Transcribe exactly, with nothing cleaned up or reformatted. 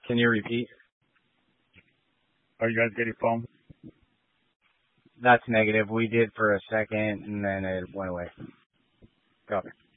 Can you repeat? Are you guys getting foam? That's negative. We did for a second, and then it went away. Copy.